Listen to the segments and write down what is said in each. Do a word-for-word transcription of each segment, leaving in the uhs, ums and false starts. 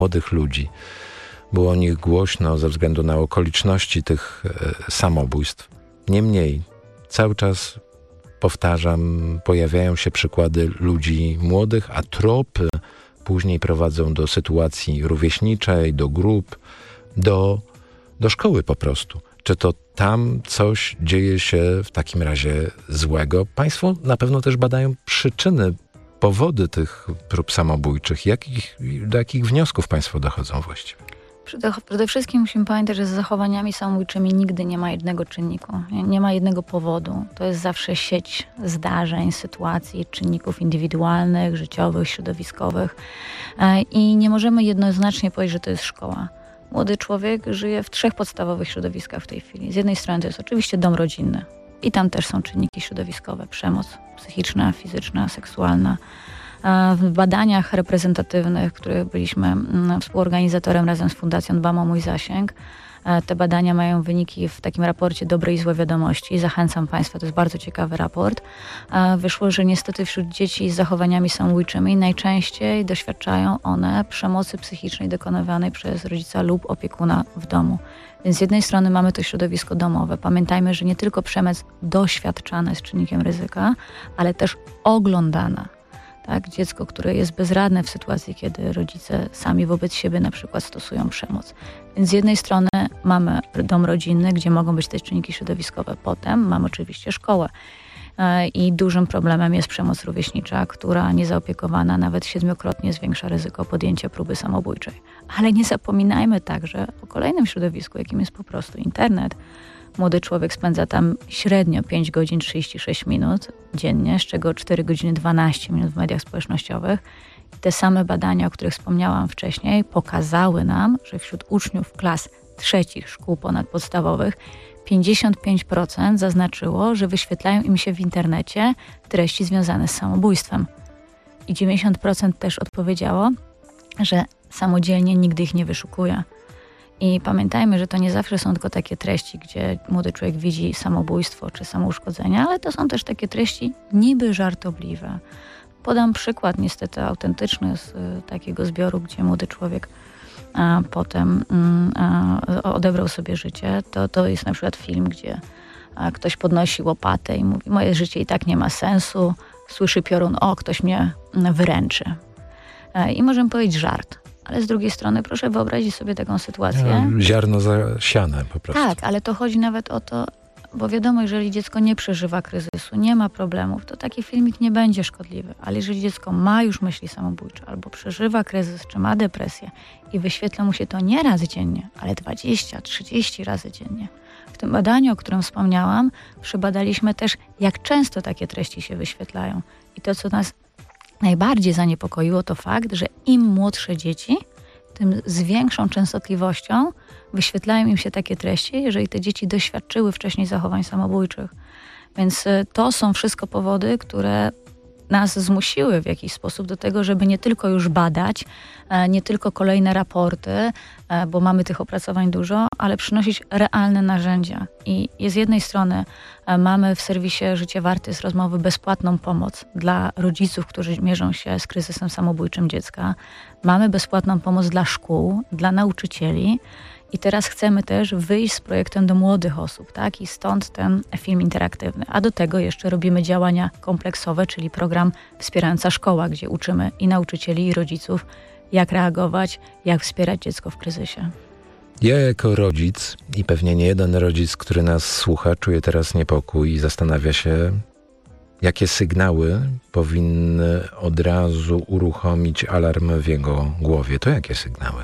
młodych ludzi. Było o nich głośno ze względu na okoliczności tych e, samobójstw. Niemniej cały czas powtarzam, pojawiają się przykłady ludzi młodych, a tropy później prowadzą do sytuacji rówieśniczej, do grup, do, do szkoły po prostu. Czy to tam coś dzieje się w takim razie złego? Państwo na pewno też badają przyczyny, powody tych prób samobójczych. Jakich, do jakich wniosków państwo dochodzą właściwie? Przede, przede wszystkim musimy pamiętać, że z zachowaniami samobójczymi nigdy nie ma jednego czynniku, nie, nie ma jednego powodu. To jest zawsze sieć zdarzeń, sytuacji, czynników indywidualnych, życiowych, środowiskowych e, i nie możemy jednoznacznie powiedzieć, że to jest szkoła. Młody człowiek żyje w trzech podstawowych środowiskach w tej chwili. Z jednej strony to jest oczywiście dom rodzinny i tam też są czynniki środowiskowe, przemoc psychiczna, fizyczna, seksualna. W badaniach reprezentatywnych, których byliśmy współorganizatorem razem z Fundacją Dbam o mój zasięg, te badania mają wyniki w takim raporcie Dobre i złe wiadomości. Zachęcam Państwa, to jest bardzo ciekawy raport. Wyszło, że niestety wśród dzieci z zachowaniami samobójczymi najczęściej doświadczają one przemocy psychicznej dokonywanej przez rodzica lub opiekuna w domu. Więc z jednej strony mamy to środowisko domowe. Pamiętajmy, że nie tylko przemoc doświadczana jest czynnikiem ryzyka, ale też oglądana. Tak, dziecko, które jest bezradne w sytuacji, kiedy rodzice sami wobec siebie na przykład stosują przemoc. Więc z jednej strony mamy dom rodzinny, gdzie mogą być te czynniki środowiskowe. Potem mamy oczywiście szkołę. I dużym problemem jest przemoc rówieśnicza, która niezaopiekowana nawet siedmiokrotnie zwiększa ryzyko podjęcia próby samobójczej. Ale nie zapominajmy także o kolejnym środowisku, jakim jest po prostu internet. Młody człowiek spędza tam średnio pięć godzin trzydzieści sześć minut dziennie, z czego cztery godziny dwanaście minut w mediach społecznościowych. I te same badania, o których wspomniałam wcześniej, pokazały nam, że wśród uczniów klas trzecich szkół ponadpodstawowych pięćdziesiąt pięć procent zaznaczyło, że wyświetlają im się w internecie treści związane z samobójstwem. I dziewięćdziesiąt procent też odpowiedziało, że samodzielnie nigdy ich nie wyszukuje. I pamiętajmy, że to nie zawsze są tylko takie treści, gdzie młody człowiek widzi samobójstwo czy samouszkodzenie, ale to są też takie treści niby żartobliwe. Podam przykład niestety autentyczny z y, takiego zbioru, gdzie młody człowiek a, potem mm, a, odebrał sobie życie. To, to jest na przykład film, gdzie a, ktoś podnosi łopatę i mówi: moje życie i tak nie ma sensu. Słyszy piorun: o, ktoś mnie wyręczy. A, I możemy powiedzieć żart. Ale z drugiej strony proszę wyobrazić sobie taką sytuację. No, ziarno zasiane po prostu. Tak, ale to chodzi nawet o to, bo wiadomo, jeżeli dziecko nie przeżywa kryzysu, nie ma problemów, to taki filmik nie będzie szkodliwy. Ale jeżeli dziecko ma już myśli samobójcze, albo przeżywa kryzys, czy ma depresję i wyświetla mu się to nie raz dziennie, ale dwadzieścia trzydzieści razy dziennie. W tym badaniu, o którym wspomniałam, przebadaliśmy też, jak często takie treści się wyświetlają. I to, co nas najbardziej zaniepokoiło, to fakt, że im młodsze dzieci, tym z większą częstotliwością wyświetlają im się takie treści, jeżeli te dzieci doświadczyły wcześniej zachowań samobójczych. Więc to są wszystko powody, które nas zmusiły w jakiś sposób do tego, żeby nie tylko już badać, nie tylko kolejne raporty, bo mamy tych opracowań dużo, ale przynosić realne narzędzia. I z jednej strony mamy w serwisie Życie Warte z rozmowy bezpłatną pomoc dla rodziców, którzy mierzą się z kryzysem samobójczym dziecka. Mamy bezpłatną pomoc dla szkół, dla nauczycieli. I teraz chcemy też wyjść z projektem do młodych osób, tak? I stąd ten film interaktywny. A do tego jeszcze robimy działania kompleksowe, czyli program Wspierająca Szkoła, gdzie uczymy i nauczycieli, i rodziców, jak reagować, jak wspierać dziecko w kryzysie. Ja jako rodzic i pewnie nie jeden rodzic, który nas słucha, czuje teraz niepokój i zastanawia się, jakie sygnały powinny od razu uruchomić alarm w jego głowie. To jakie sygnały?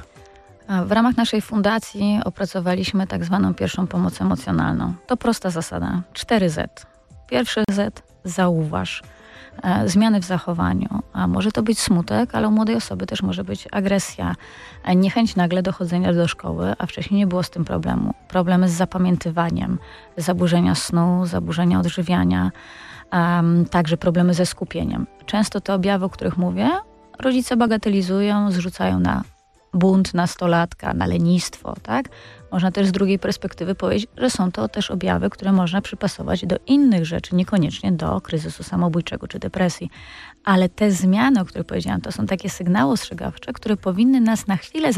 W ramach naszej fundacji opracowaliśmy tak zwaną pierwszą pomoc emocjonalną. To prosta zasada. cztery zet. Pierwszy zet, zauważ. E, zmiany w zachowaniu. A może to być smutek, ale u młodej osoby też może być agresja. E, niechęć nagle dochodzenia do szkoły, a wcześniej nie było z tym problemu. Problemy z zapamiętywaniem, zaburzenia snu, zaburzenia odżywiania, um, także problemy ze skupieniem. Często te objawy, o których mówię, rodzice bagatelizują, zrzucają na bunt nastolatka, na lenistwo, tak? Można też z drugiej perspektywy powiedzieć, że są to też objawy, które można przypasować do innych rzeczy, niekoniecznie do kryzysu samobójczego czy depresji. Ale te zmiany, o których powiedziałam, to są takie sygnały ostrzegawcze, które powinny nas na chwilę